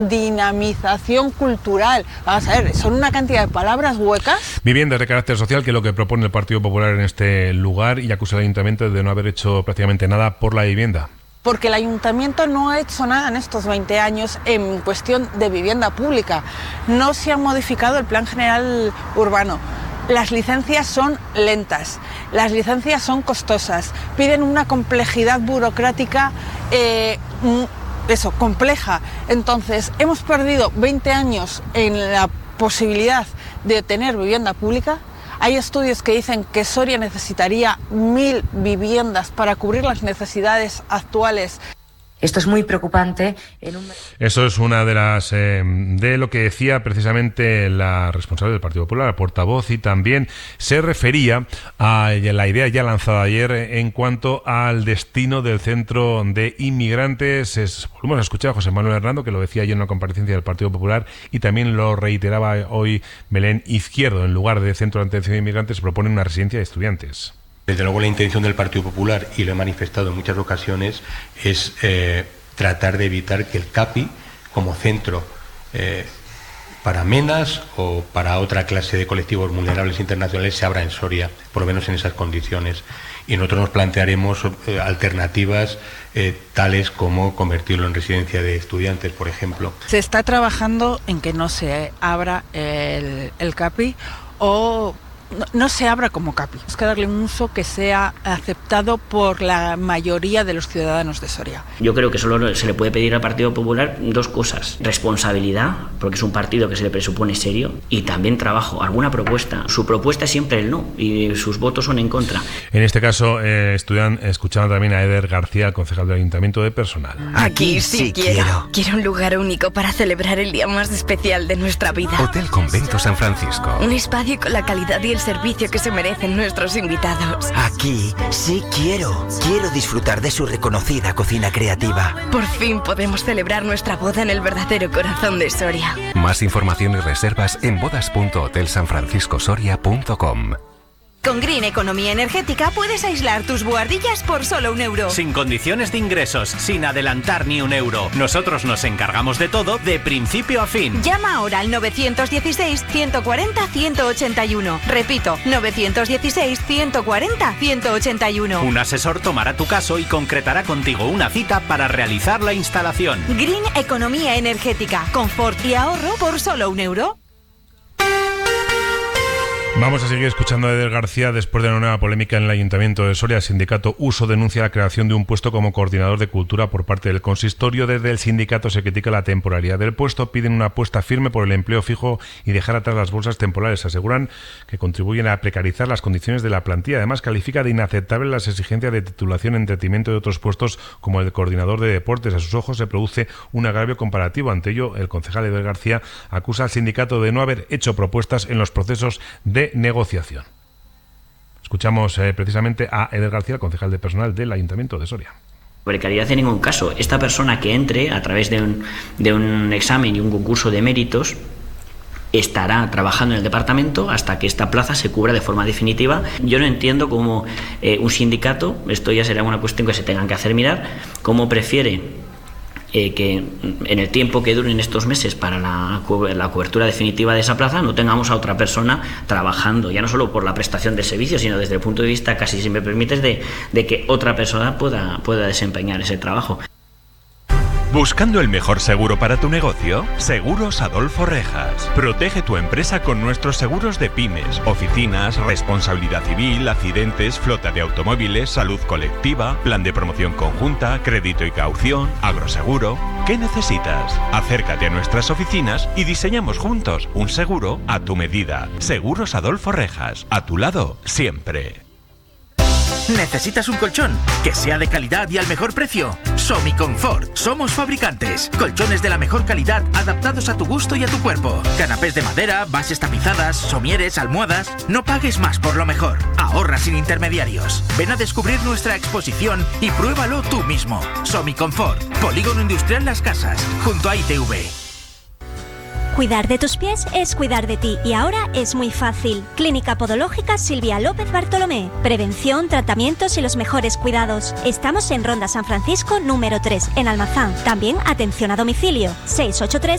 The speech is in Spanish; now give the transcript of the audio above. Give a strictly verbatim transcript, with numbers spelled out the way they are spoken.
Dinamización cultural. Vamos a ver, son una cantidad de palabras huecas. Viviendas de carácter social, que es lo que propone el Partido Popular en este lugar, y acusa al Ayuntamiento de no haber hecho prácticamente nada por la vivienda. Porque el Ayuntamiento no ha hecho nada en estos veinte años en cuestión de vivienda pública. No se ha modificado el Plan General Urbano. Las licencias son lentas, las licencias son costosas, piden una complejidad burocrática eh, eso, compleja. Entonces, hemos perdido veinte años en la posibilidad de tener vivienda pública. Hay estudios que dicen que Soria necesitaría mil viviendas para cubrir las necesidades actuales. Esto es muy preocupante. En un... Eso es una de las eh, de lo que decía precisamente la responsable del Partido Popular, la portavoz, y también se refería a la idea ya lanzada ayer en cuanto al destino del centro de inmigrantes. Es, volvemos a escuchar a José Manuel Hernando, que lo decía ayer en una comparecencia del Partido Popular, y también lo reiteraba hoy Belén Izquierdo. En lugar de centro de atención de inmigrantes se propone una residencia de estudiantes. Desde luego la intención del Partido Popular, y lo he manifestado en muchas ocasiones, es eh, tratar de evitar que el CAPI, como centro eh, para MENAS o para otra clase de colectivos vulnerables internacionales, se abra en Soria, por lo menos en esas condiciones. Y nosotros nos plantearemos eh, alternativas eh, tales como convertirlo en residencia de estudiantes, por ejemplo. Se está trabajando en que no se abra el, el CAPI o... No, no se abra como CAPI. Es que darle un uso que sea aceptado por la mayoría de los ciudadanos de Soria. Yo creo que solo se le puede pedir al Partido Popular dos cosas: responsabilidad, porque es un partido que se le presupone serio, y también trabajo, alguna propuesta. Su propuesta es siempre el no, y sus votos son en contra. En este caso, eh, estudian, escuchaban también a Eder García, el concejal del Ayuntamiento de Personal. Aquí sí quiero. Quiero un lugar único para celebrar el día más especial de nuestra vida. Hotel Convento San Francisco. Un espacio con la calidad y el servicio que se merecen nuestros invitados. Aquí sí quiero. Quiero disfrutar de su reconocida cocina creativa. Por fin podemos celebrar nuestra boda en el verdadero corazón de Soria. Más información y reservas en bodas punto hotel san francisco soria punto com. Con Green Economía Energética puedes aislar tus buhardillas por solo un euro. Sin condiciones de ingresos, sin adelantar ni un euro. Nosotros nos encargamos de todo, de principio a fin. Llama ahora al nueve uno seis, uno cuatro cero, uno ocho uno. Repito, nueve uno seis, uno cuatro cero, uno ocho uno. Un asesor tomará tu caso y concretará contigo una cita para realizar la instalación. Green Economía Energética. Confort y ahorro por solo un euro. Vamos a seguir escuchando a Eder García después de una nueva polémica en el Ayuntamiento de Soria. El sindicato Uso denuncia la creación de un puesto como coordinador de cultura por parte del consistorio. Desde el sindicato se critica la temporalidad del puesto, piden una apuesta firme por el empleo fijo y dejar atrás las bolsas temporales. Aseguran que contribuyen a precarizar las condiciones de la plantilla. Además, califica de inaceptable las exigencias de titulación en detrimento de otros puestos como el de coordinador de deportes. A sus ojos se produce un agravio comparativo. Ante ello, el concejal Eder García acusa al sindicato de no haber hecho propuestas en los procesos de negociación. Escuchamos eh, precisamente a Eder García, concejal de Personal del Ayuntamiento de Soria. Precariedad en ningún caso. Esta persona que entre a través de un, de un examen y un concurso de méritos estará trabajando en el departamento hasta que esta plaza se cubra de forma definitiva. Yo no entiendo cómo eh, un sindicato, esto ya será una cuestión que se tengan que hacer mirar, cómo prefiere Eh, que en el tiempo que duren estos meses para la, la cobertura definitiva de esa plaza no tengamos a otra persona trabajando, ya no solo por la prestación del servicio, sino desde el punto de vista, casi si me permites, de, de que otra persona pueda, pueda desempeñar ese trabajo. ¿Buscando el mejor seguro para tu negocio? Seguros Adolfo Rejas. Protege tu empresa con nuestros seguros de pymes, oficinas, responsabilidad civil, accidentes, flota de automóviles, salud colectiva, plan de promoción conjunta, crédito y caución, agroseguro. ¿Qué necesitas? Acércate a nuestras oficinas y diseñamos juntos un seguro a tu medida. Seguros Adolfo Rejas. A tu lado, siempre. ¿Necesitas un colchón que sea de calidad y al mejor precio? Somiconfort. Somos fabricantes. Colchones de la mejor calidad adaptados a tu gusto y a tu cuerpo. Canapés de madera, bases tapizadas, somieres, almohadas. No pagues más por lo mejor. Ahorra sin intermediarios. Ven a descubrir nuestra exposición y pruébalo tú mismo. Somiconfort. Polígono Industrial Las Casas, junto a I T V. Cuidar de tus pies es cuidar de ti y ahora es muy fácil. Clínica Podológica Silvia López Bartolomé. Prevención, tratamientos y los mejores cuidados. Estamos en Ronda San Francisco número tres, en Almazán. También atención a domicilio. seis ocho tres,